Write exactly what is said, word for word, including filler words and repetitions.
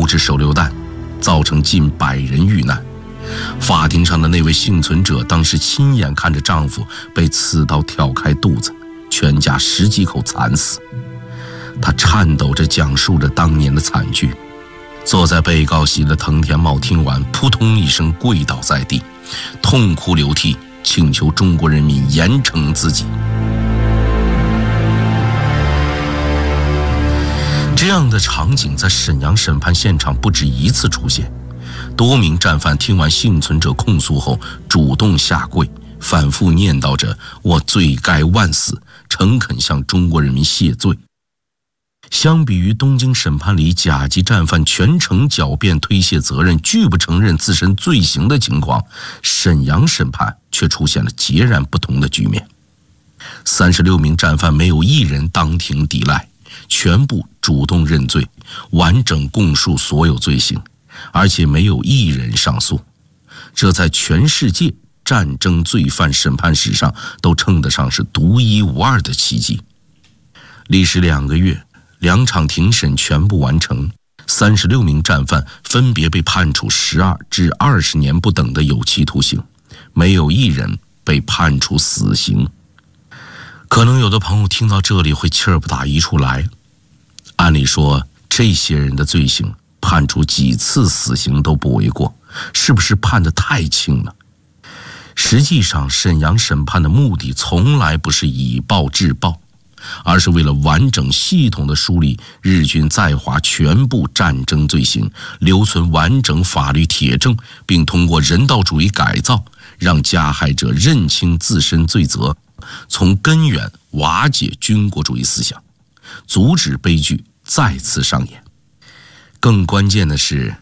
误掷手榴弹，造成近百人遇难。法庭上的那位幸存者当时亲眼看着丈夫被刺刀挑开肚子，全家十几口惨死。她颤抖着讲述着当年的惨剧。坐在被告席的藤田茂听完，扑通一声跪倒在地，痛哭流涕，请求中国人民严惩自己。这样的场景在沈阳审判现场不止一次出现。多名战犯听完幸存者控诉后，主动下跪，反复念叨着“我罪该万死”，诚恳向中国人民谢罪。相比于东京审判里甲级战犯全程狡辩推卸责任，拒不承认自身罪行的情况，沈阳审判却出现了截然不同的局面。三十六名战犯没有一人当庭抵赖，全部主动认罪，完整供述所有罪行，而且没有一人上诉。这在全世界战争罪犯审判史上都称得上是独一无二的奇迹。历时两个月，两场庭审全部完成，三十六名战犯分别被判处十二至二十年不等的有期徒刑，没有一人被判处死刑。可能有的朋友听到这里会气儿不打一处来，按理说这些人的罪行判处几次死刑都不为过，是不是判得太轻了？实际上，沈阳审判的目的从来不是以暴制暴，而是为了完整系统地梳理日军在华全部战争罪行，留存完整法律铁证，并通过人道主义改造，让加害者认清自身罪责，从根源瓦解军国主义思想，阻止悲剧再次上演。更关键的是，